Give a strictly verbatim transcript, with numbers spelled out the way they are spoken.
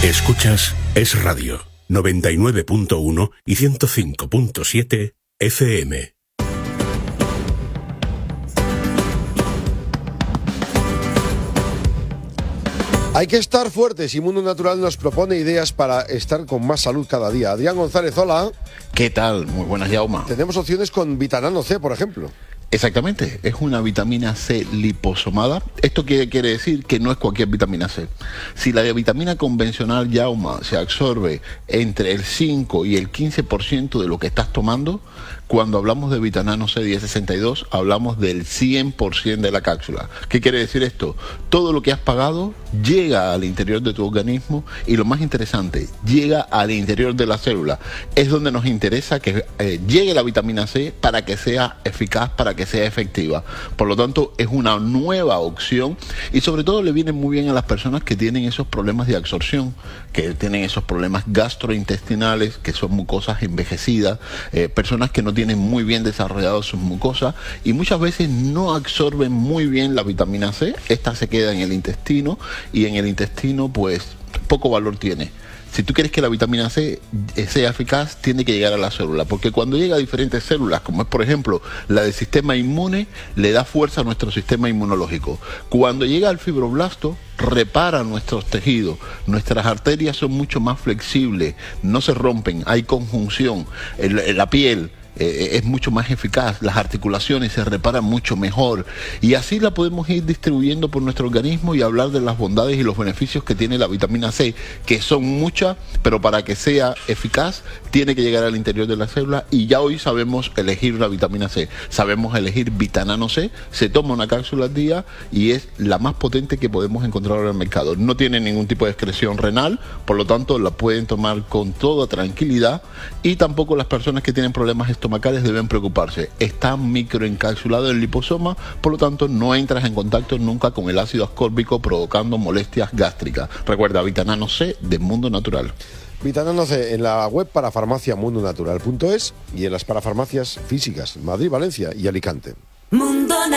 Escuchas Es Radio, noventa y nueve punto uno y ciento cinco punto siete F M. Hay que estar fuertes y Mundo Natural nos propone ideas para estar con más salud cada día. Adrián González, hola. ¿Qué tal? Muy buenas, Jaume. Tenemos opciones con vitamina C, por ejemplo. Exactamente, es una vitamina C liposomada. Esto quiere, quiere decir que no es cualquier vitamina C. Si la vitamina convencional, Jaume, se absorbe entre el cinco y el quince por ciento de lo que estás tomando, cuando hablamos de vitamina C diez sesenta y dos, hablamos del cien por ciento de la cápsula. ¿Qué quiere decir esto? Todo lo que has pagado llega al interior de tu organismo y lo más interesante, llega al interior de la célula. Es donde nos interesa que eh, llegue la vitamina C para que sea eficaz, para que sea efectiva. Por lo tanto, es una nueva opción y sobre todo le viene muy bien a las personas que tienen esos problemas de absorción, que tienen esos problemas gastrointestinales, que son mucosas envejecidas, eh, personas que no tienen muy bien desarrolladas sus mucosas y muchas veces no absorben muy bien la vitamina C. Esta se queda en el intestino y en el intestino pues poco valor tiene. Si tú quieres que la vitamina C sea eficaz, tiene que llegar a la célula, porque cuando llega a diferentes células, como es por ejemplo la del sistema inmune, le da fuerza a nuestro sistema inmunológico. Cuando llega al fibroblasto, repara nuestros tejidos, nuestras arterias son mucho más flexibles, no se rompen, hay conjunción, en la piel Eh, es mucho más eficaz, las articulaciones se reparan mucho mejor y así la podemos ir distribuyendo por nuestro organismo y hablar de las bondades y los beneficios que tiene la vitamina C, que son muchas, pero para que sea eficaz tiene que llegar al interior de la célula y ya hoy sabemos elegir la vitamina C, sabemos elegir vitamina C, se toma una cápsula al día y es la más potente que podemos encontrar en el mercado, no tiene ningún tipo de excreción renal, por lo tanto la pueden tomar con toda tranquilidad y tampoco las personas que tienen problemas estomacales deben preocuparse. Está microencapsulado en liposoma, por lo tanto no entras en contacto nunca con el ácido ascórbico provocando molestias gástricas. Recuerda, vitamina C de Mundo Natural. Vitamina C en la web para farmacia mundo natural punto es y en las parafarmacias físicas, Madrid, Valencia y Alicante. Mundo